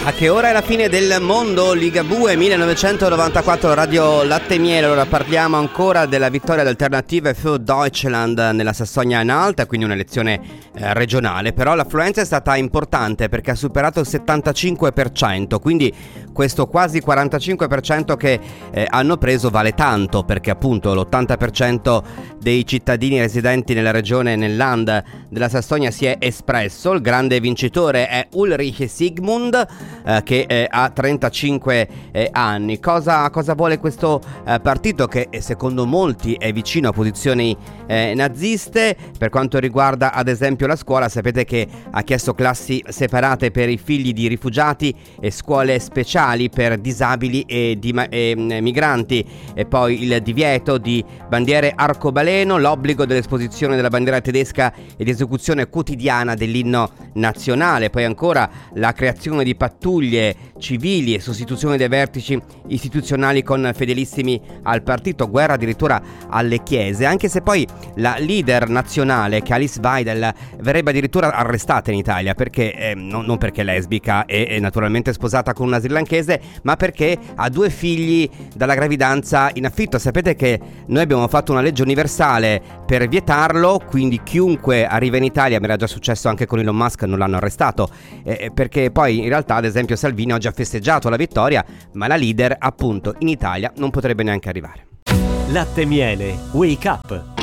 A che ora è la fine del mondo? Ligabue 1994, Radio Latte Miele. Allora parliamo ancora della vittoria d'Alternative für Deutschland nella Sassonia-Anhalt, quindi un'elezione regionale. Però l'affluenza è stata importante perché ha superato il 75%, quindi questo quasi 45% che hanno preso vale tanto, perché appunto l'80% dei cittadini residenti nella regione, nel Land della Sassonia, si è espresso. Il grande vincitore è Ulrich Sigmund, che ha 35 anni. Cosa vuole questo partito che secondo molti è vicino a posizioni naziste? Per quanto riguarda ad esempio la scuola, sapete che ha chiesto classi separate per i figli di rifugiati e scuole speciali per disabili e migranti, e poi il divieto di bandiere arcobaleno, l'obbligo dell'esposizione della bandiera tedesca e di esecuzione quotidiana dell'inno nazionale, poi ancora la creazione di pattuglie civili e sostituzione dei vertici istituzionali con fedelissimi al partito, guerra addirittura alle chiese, anche se poi la leader nazionale, che Alice Weidel, verrebbe addirittura arrestata in Italia perché non perché è lesbica e naturalmente sposata con una srilankese, ma perché ha 2 figli dalla gravidanza in affitto. Sapete che noi abbiamo fatto una legge universale per vietarlo, quindi chiunque arriva in Italia, mi era già successo anche con Elon Musk, non l'hanno arrestato, perché poi in realtà ad esempio Salvini oggi ha festeggiato la vittoria, ma la leader appunto in Italia non potrebbe neanche arrivare. Latte Miele, Wake Up.